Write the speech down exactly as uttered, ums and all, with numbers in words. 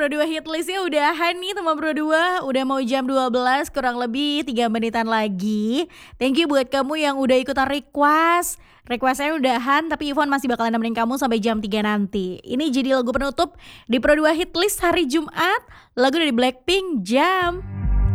Pro dua Hitlistnya udahan nih teman Pro dua. Udah mau jam dua belas kurang lebih tiga menitan lagi. Thank you buat kamu yang udah ikutan request. Requestnya udahan tapi Ivon masih bakalan nemenin kamu sampai jam tiga nanti. Ini jadi lagu penutup di Pro dua Hitlist hari Jumat. Lagu dari Blackpink, Jam.